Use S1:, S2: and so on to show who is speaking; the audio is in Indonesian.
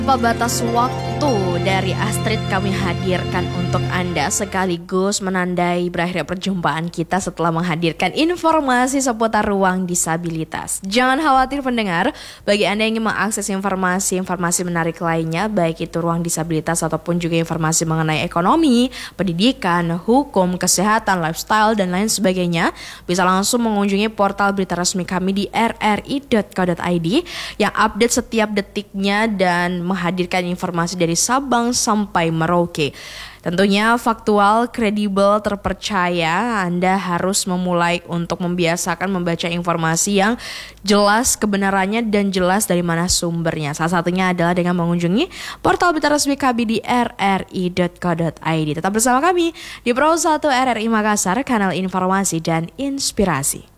S1: Tanpa batas waktu dari Astrid kami hadirkan untuk Anda sekaligus menandai berakhirnya perjumpaan kita setelah menghadirkan informasi seputar ruang disabilitas. Jangan khawatir pendengar, bagi Anda yang ingin mengakses informasi menarik lainnya, baik itu ruang disabilitas ataupun juga informasi mengenai ekonomi, pendidikan, hukum, kesehatan, lifestyle, dan lain sebagainya, bisa langsung mengunjungi portal berita resmi kami di rri.co.id yang update setiap detiknya dan menghadirkan informasi dari Sabang sampai Merauke. Tentunya faktual, kredibel, terpercaya. Anda harus memulai untuk membiasakan membaca informasi yang jelas kebenarannya dan jelas dari mana sumbernya. Salah satunya adalah dengan mengunjungi portal berita resmi kami di rri.co.id. Tetap bersama kami di Pro 1 RRI Makassar, kanal informasi dan inspirasi.